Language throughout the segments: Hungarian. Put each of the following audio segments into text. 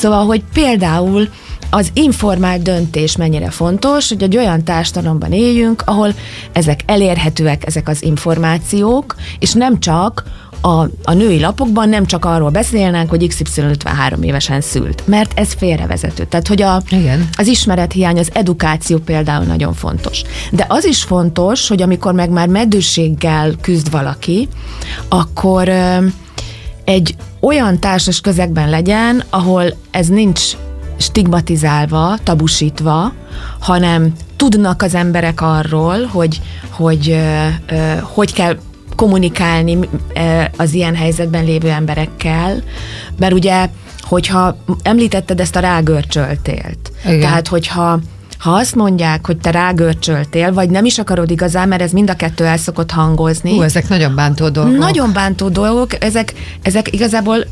Szóval, hogy például az informált döntés mennyire fontos, hogy egy olyan társadalomban éljünk, ahol ezek elérhetőek, ezek az információk, és nem csak a női lapokban nem csak arról beszélnek, hogy XY 53 évesen szült, mert ez félrevezető. Tehát, hogy az ismerethiány, az edukáció például nagyon fontos. De az is fontos, hogy amikor meg már meddőséggel küzd valaki, akkor egy olyan társas közegben legyen, ahol ez nincs stigmatizálva, tabusítva, hanem tudnak az emberek arról, hogy kell kommunikálni az ilyen helyzetben lévő emberekkel, mert ugye, hogyha említetted ezt a rágörcsöltélt, tehát hogyha azt mondják, hogy te rágörcsöltél, vagy nem is akarod igazán, mert ez mind a kettő el szokott hangozni. Ezek nagyon bántó dolgok. Nagyon bántó dolgok, ezek igazából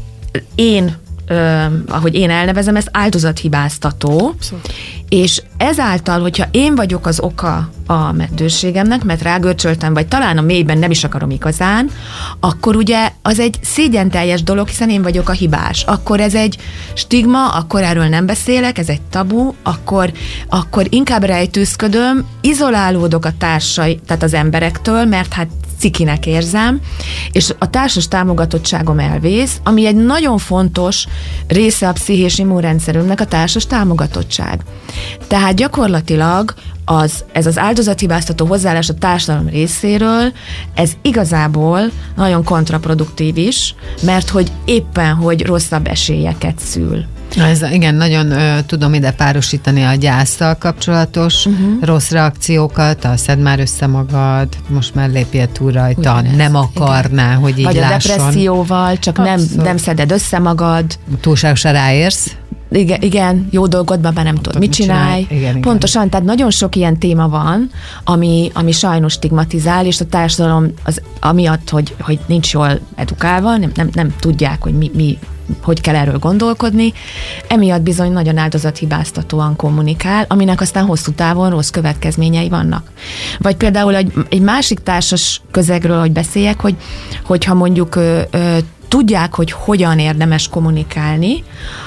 ahogy én elnevezem, ez áldozathibáztató, abszolút. És ezáltal, hogyha én vagyok az oka a meddőségemnek, mert rágörcsöltem, vagy talán a mélyben nem is akarom igazán, akkor ugye az egy szégyenteljes dolog, hiszen én vagyok a hibás. Akkor ez egy stigma, akkor erről nem beszélek, ez egy tabu, akkor inkább rejtőzködöm, izolálódok a tehát az emberektől, mert hát cikinek érzem, és a társas támogatottságom elvész, ami egy nagyon fontos része a pszichés immunrendszerünknek, a társas támogatottság. Tehát gyakorlatilag ez az áldozathibáztató hozzáállás a társadalom részéről, ez igazából nagyon kontraproduktív is, mert hogy éppen, hogy rosszabb esélyeket szül. Igen, nagyon tudom ide párosítani a gyászsal kapcsolatos rossz reakciókat, szedd már össze magad, most már lépjél túl rajta, ugyanez, nem akarná, igen. Hogy így vagy lásson. Vagy a depresszióval, csak nem szeded össze magad. Túlságosan ráérsz. Igen, jó dolgodban már nem tudod, mit csinálj. Igen. Pontosan, tehát nagyon sok ilyen téma van, ami sajnos stigmatizál, és a társadalom amiatt, hogy nincs jól edukálva, nem tudják, hogy mi hogy kell erről gondolkodni, emiatt bizony nagyon áldozathibáztatóan kommunikál, aminek aztán hosszú távon rossz következményei vannak. Vagy például egy másik társas közegről, hogy beszéljek, hogyha mondjuk tudják, hogy hogyan érdemes kommunikálni,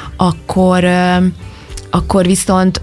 akkor viszont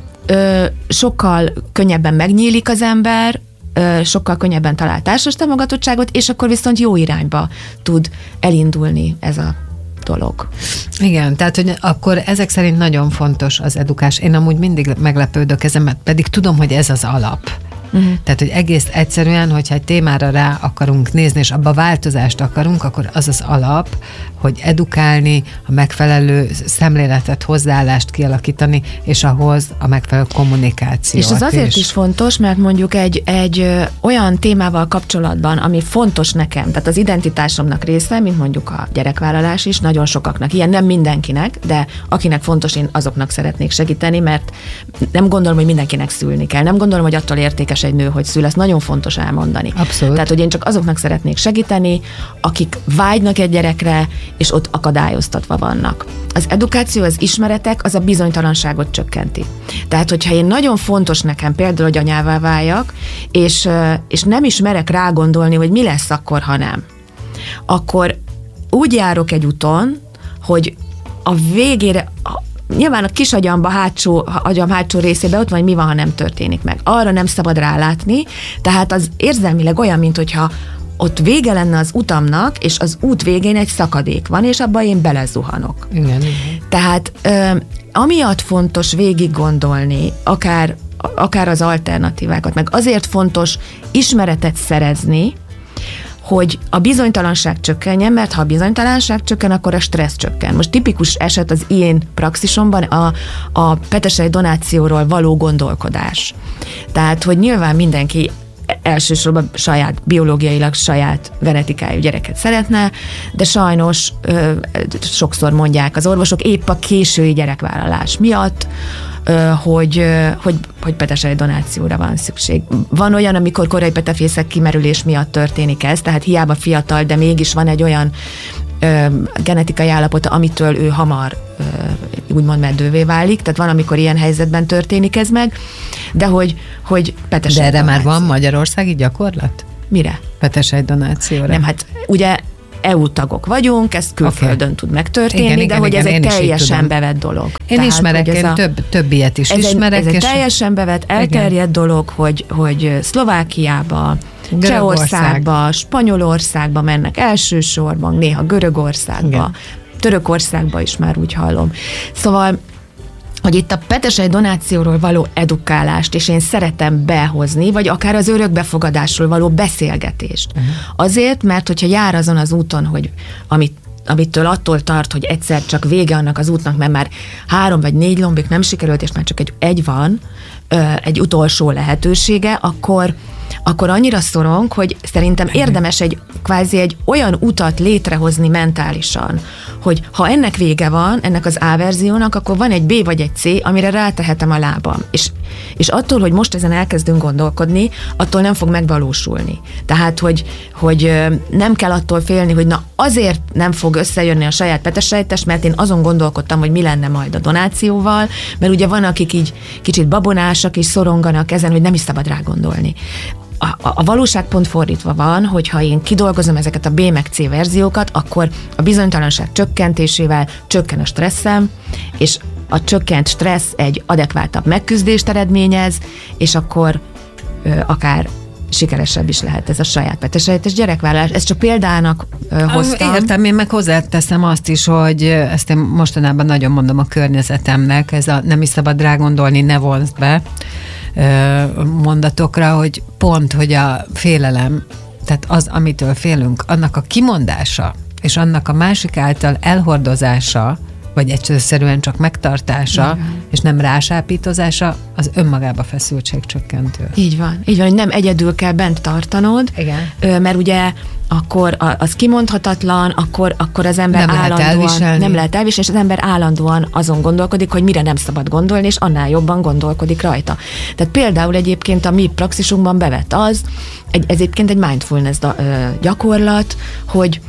sokkal könnyebben megnyílik az ember, sokkal könnyebben talál társas támogatottságot, és akkor viszont jó irányba tud elindulni ez a dolog. Igen, tehát, hogy akkor ezek szerint nagyon fontos az edukás. Én amúgy mindig meglepődök ezen, mert pedig tudom, hogy ez az alap. Tehát, hogy egész egyszerűen, hogyha egy témára rá akarunk nézni, és abba változást akarunk, akkor az az alap, hogy edukálni, a megfelelő szemléletet, hozzáállást kialakítani, és ahhoz a megfelelő kommunikációt. És ez azért is fontos, mert mondjuk egy olyan témával kapcsolatban, ami fontos nekem, tehát az identitásomnak része, mint mondjuk a gyerekvállalás is, nagyon sokaknak, ilyen nem mindenkinek, de akinek fontos, én azoknak szeretnék segíteni, mert nem gondolom, hogy mindenkinek szülni kell, nem gondolom, hogy attól értékes egy nő, hogy szül, ezt nagyon fontos elmondani. Abszolút. Tehát, hogy én csak azoknak szeretnék segíteni, akik vágynak egy gyerekre, és ott akadályoztatva vannak. Az edukáció, az ismeretek, az a bizonytalanságot csökkenti. Tehát, hogyha én nagyon fontos nekem például, hogy anyává váljak, és nem is merek rágondolni, hogy mi lesz akkor, ha nem, akkor úgy járok egy úton, hogy a végére nyilván a kis agyam hátsó részében ott van, hogy mi van, ha nem történik meg. Arra nem szabad rálátni, tehát az érzelmileg olyan, mint hogyha ott vége lenne az utamnak, és az út végén egy szakadék van, és abba én belezuhanok. Igen. Tehát amiatt fontos végig gondolni, akár az alternatívákat, meg azért fontos ismeretet szerezni, hogy a bizonytalanság csökkenjen, mert ha a bizonytalanság csökken, akkor a stressz csökken. Most tipikus eset az én praxisomban a petesei donációról való gondolkodás. Tehát, hogy nyilván mindenki elsősorban biológiailag saját genetikájú gyereket szeretne, de sajnos sokszor mondják az orvosok épp a késői gyerekvállalás miatt, hogy petesei donációra van szükség. Van olyan, amikor korai petefészek kimerülés miatt történik ez, tehát hiába fiatal, de mégis van egy olyan genetikai állapota, amitől ő hamar úgymond meddővé válik, tehát van, amikor ilyen helyzetben történik ez meg, de hogy petesei donáció. De erre már van magyarországi gyakorlat? Mire? Petesei donációra. Nem, hát ugye EU tagok vagyunk, ez külföldön tud megtörténni, de hogy ez egy teljesen bevett dolog. Én ismerek, én több ilyet is ismerek. Ez egy teljesen bevett, elterjedt dolog, hogy Szlovákiába, Csehországba, Spanyolországba mennek elsősorban, néha Görögországba, Törökországba is már úgy hallom. Szóval, hogy itt a petesei donációról való edukálást, és én szeretem behozni, vagy akár az örökbefogadásról való beszélgetést. Azért, mert hogyha jár azon az úton, hogy amitől attól tart, hogy egyszer csak vége annak az útnak, mert már 3 vagy 4 lombik nem sikerült, és már csak egy van, egy utolsó lehetősége, akkor annyira szorong, hogy szerintem érdemes kvázi egy olyan utat létrehozni mentálisan, hogy ha ennek vége van, ennek az A verziónak, akkor van egy B vagy egy C, amire rátehetem a lábam. És attól, hogy most ezen elkezdünk gondolkodni, attól nem fog megvalósulni. Tehát, hogy nem kell attól félni, hogy na azért nem fog összejönni a saját petesejtes, mert én azon gondolkodtam, hogy mi lenne majd a donációval, mert ugye van, akik így kicsit babonásak és szoronganak ezen, hogy nem is szabad rá gondolni. A valóság pont fordítva van, hogyha én kidolgozom ezeket a B meg C verziókat, akkor a bizonytalanság csökkentésével csökken a stresszem, és a csökkent stressz egy adekvátabb megküzdést eredményez, és akkor akár sikeresebb is lehet ez a saját petesejtes gyerekvállalás. Ezt csak példának hoztam. Értem, én meg hozzáteszem azt is, hogy ezt én mostanában nagyon mondom a környezetemnek, ez a nem is szabad rá gondolni, ne vonzd be mondatokra, hogy pont, hogy a félelem, tehát az, amitől félünk, annak a kimondása, és annak a másik által elhordozása, vagy egyszerűen csak megtartása, és nem rásápítozása, az önmagába feszültségcsökkentő. Így van, hogy nem egyedül kell bent tartanod, mert ugye akkor az kimondhatatlan, akkor az ember nem állandóan nem lehet elviselni, és az ember állandóan azon gondolkodik, hogy mire nem szabad gondolni, és annál jobban gondolkodik rajta. Tehát például egyébként a mi praxisunkban bevett az, ez egyébként egy mindfulness gyakorlat, hogy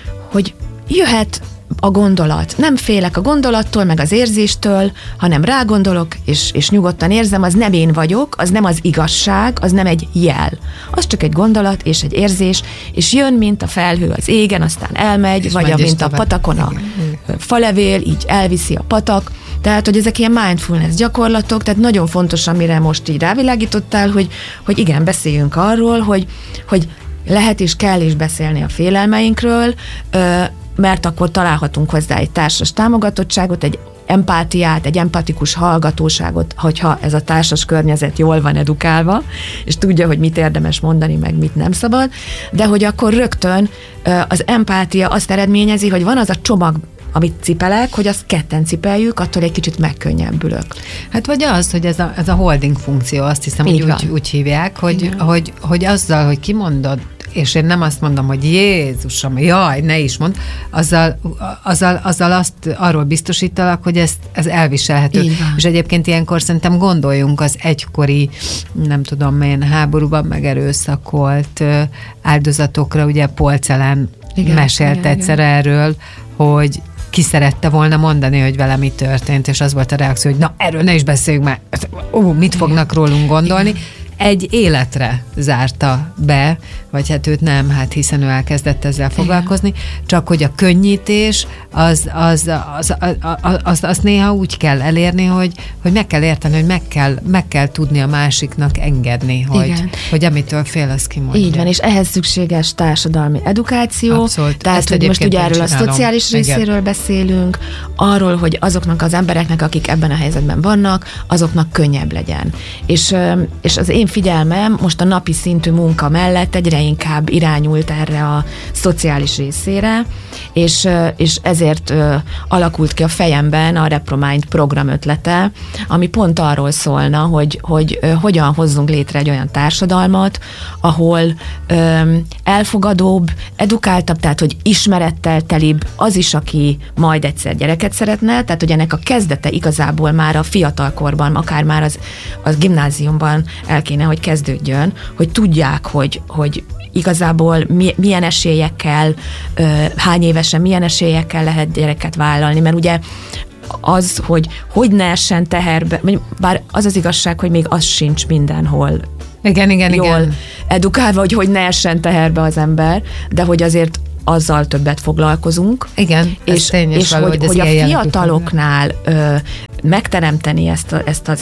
jöhet a gondolat. Nem félek a gondolattól, meg az érzéstől, hanem rágondolok, és nyugodtan érzem, az nem én vagyok, az nem az igazság, az nem egy jel. Az csak egy gondolat és egy érzés, és jön, mint a felhő az égen, aztán elmegy, és vagy mint a patakon a falevél, így elviszi a patak. Tehát, hogy ezek ilyen mindfulness gyakorlatok, tehát nagyon fontos, amire most így rávilágítottál, hogy igen, beszéljünk arról, hogy lehet és kell is beszélni a félelmeinkről, mert akkor találhatunk hozzá egy társas támogatottságot, egy empátiát, egy empatikus hallgatóságot, hogyha ez a társas környezet jól van edukálva, és tudja, hogy mit érdemes mondani, meg mit nem szabad, de hogy akkor rögtön az empátia azt eredményezi, hogy van az a csomag, amit cipelek, hogy azt ketten cipeljük, attól egy kicsit megkönnyebbülök. Hát vagy az, hogy ez a holding funkció, azt hiszem, hogy úgy hívják, hogy azzal, hogy kimondod, és én nem azt mondom, hogy Jézusom, jaj, ne is mondd, azzal azt arról biztosítalak, hogy ez elviselhető. És egyébként ilyenkor szerintem gondoljunk az egykori, nem tudom én, háborúban megerőszakolt áldozatokra, ugye Paul Celan mesélt egyszer erről, hogy ki szerette volna mondani, hogy vele mi történt, és az volt a reakció, hogy na, erről ne is beszéljünk már, mit fognak rólunk gondolni. Egy életre zárta be, vagy hát őt nem, hát hiszen ő elkezdett ezzel foglalkozni, csak hogy a könnyítés, azt néha úgy kell elérni, hogy meg kell érteni, hogy meg kell tudni a másiknak engedni, hogy amitől fél, az kimondja. Így van, és ehhez szükséges társadalmi edukáció. Abszolút. Tehát, hogy most ugye erről a szociális részéről beszélünk, arról, hogy azoknak az embereknek, akik ebben a helyzetben vannak, azoknak könnyebb legyen. És az én figyelmem most a napi szintű munka mellett egyre inkább irányult erre a szociális részére, és ezért alakult ki a fejemben a Repromind program ötlete, ami pont arról szólna, hogy hogyan hozzunk létre egy olyan társadalmat, ahol elfogadóbb, edukáltabb, tehát hogy ismerettel telibb az is, aki majd egyszer gyereket szeretne, tehát hogy ennek a kezdete igazából már a fiatalkorban, akár már az gimnáziumban el kéne, hogy kezdődjön, hogy tudják, hogy igazából milyen esélyekkel, hány évesen milyen esélyekkel lehet gyereket vállalni, mert ugye az, hogy ne essen teherbe, bár az az igazság, hogy még az sincs mindenhol jól edukálva, hogy ne essen teherbe az ember, de hogy azért azzal többet foglalkozunk. Igen, és hogy a fiataloknál megteremteni ezt az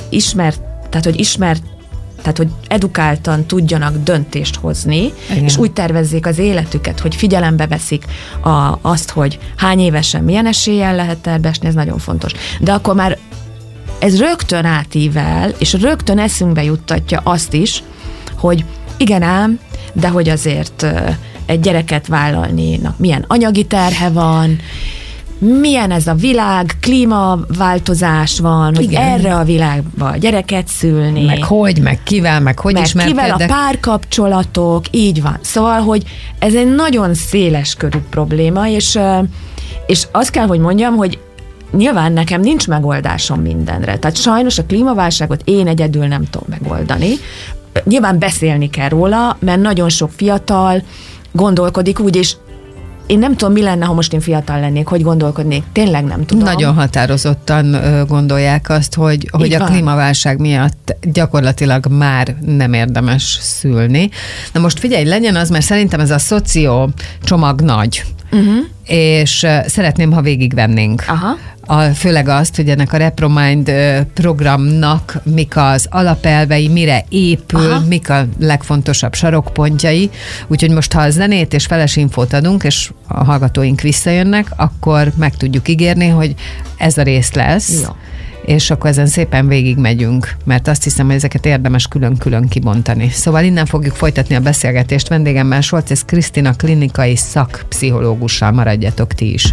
tehát, hogy edukáltan tudjanak döntést hozni, igen. És úgy tervezzék az életüket, hogy figyelembe veszik azt, hogy hány évesen milyen eséllyel lehet tervesni, ez nagyon fontos. De akkor már ez rögtön átível, és rögtön eszünkbe juttatja azt is, hogy igen ám, de hogy azért egy gyereket vállalni, milyen anyagi terhe van, milyen ez a világ, klímaváltozás van, hogy igen. Erre a világba gyereket szülni. Meg kivel ismerkedek. Kivel a párkapcsolatok, így van. Szóval, hogy ez egy nagyon széles körű probléma, és azt kell, hogy mondjam, hogy nyilván nekem nincs megoldásom mindenre. Tehát sajnos a klímaválságot én egyedül nem tudom megoldani. Nyilván beszélni kell róla, mert nagyon sok fiatal gondolkodik úgy, és én nem tudom, mi lenne, ha most én fiatal lennék, hogy gondolkodnék. Tényleg nem tudom. Nagyon határozottan gondolják azt, hogy a klímaválság miatt gyakorlatilag már nem érdemes szülni. Na most figyelj, legyen az, mert szerintem ez a szoció csomag nagy. És szeretném, ha végigvennénk. Főleg azt, hogy ennek a Repromind programnak mik az alapelvei, mire épül, mik a legfontosabb sarokpontjai. Úgyhogy most, ha a zenét és feles infót adunk, és a hallgatóink visszajönnek, akkor meg tudjuk ígérni, hogy ez a rész lesz. Jó. És akkor ezen szépen végigmegyünk, mert azt hiszem, hogy ezeket érdemes külön-külön kibontani. Szóval innen fogjuk folytatni a beszélgetést vendégemmel, Soltész Krisztina klinikai szakpszichológussal. Maradjatok ti is.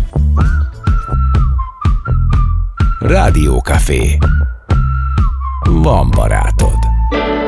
Rádiókafé. Van barátod.